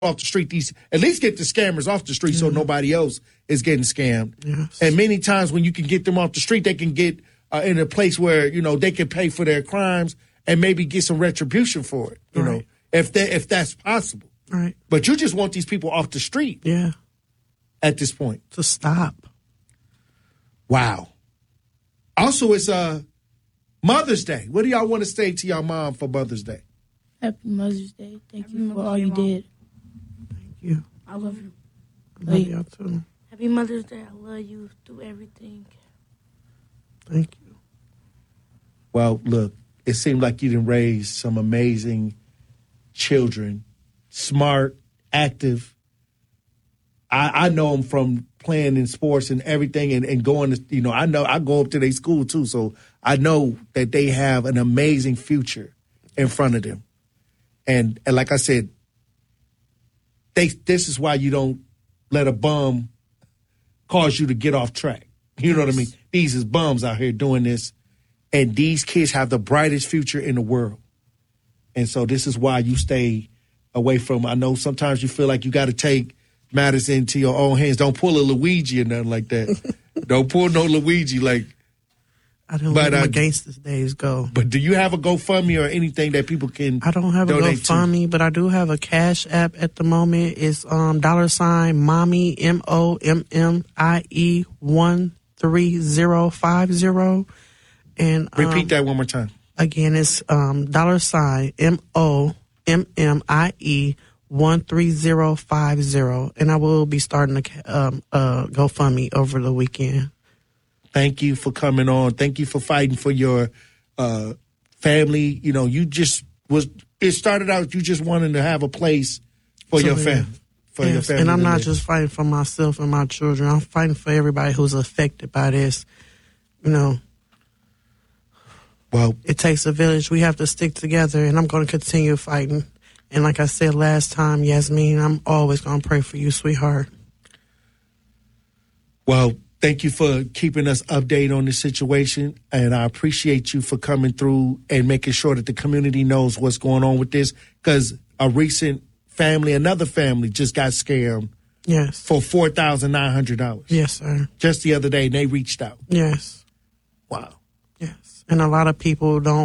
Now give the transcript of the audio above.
off the street. At least get the scammers off the street so nobody else is getting scammed. Yes. And many times when you can get them off the street, they can get in a place where, they can pay for their crimes and maybe get some retribution for it, you know, if that's possible. Right. But you just want these people off the street. Yeah. At this point. To stop. Wow. Also, it's Mother's Day. What do y'all want to say to your mom for Mother's Day? Happy Mother's Day. Thank you for all you did. Thank you. I love you. I love y'all too. Happy Mother's Day. I love you through everything. Thank you. Well, look, it seemed like you didn't raise some amazing children, smart, active. I know them from playing in sports and everything and going to, I know I go up to their school too, so I know that they have an amazing future in front of them. And like I said, this is why you don't let a bum cause you to get off track. You know what I mean? These is bums out here doing this, and these kids have the brightest future in the world. And so this is why you stay away from, I know sometimes you feel like you got to take matters into your own hands. Don't pull a Luigi or nothing like that. Don't pull no Luigi like. I don't let my gangsters days go. But do you have a GoFundMe or anything that people can I don't have a GoFundMe, but I do have a Cash App at the moment. It's $ Mommy, MOMMIE 13050. And repeat that one more time. Again, it's $ MOMMIE 13050, and I will be starting a GoFundMe over the weekend. Thank you for coming on. Thank you for fighting for your family. It started out you just wanting to have a place for your family. Your family. And I'm not just fighting for myself and my children. I'm fighting for everybody who's affected by this. Well, it takes a village. We have to stick together, and I'm going to continue fighting. And like I said last time, Yasmin, I'm always going to pray for you, sweetheart. Well, thank you for keeping us updated on this situation, and I appreciate you for coming through and making sure that the community knows what's going on with this, because another family just got scammed. Yes. For $4,900. Yes, sir. Just the other day, and they reached out. Yes. Wow. Yes. And a lot of people don't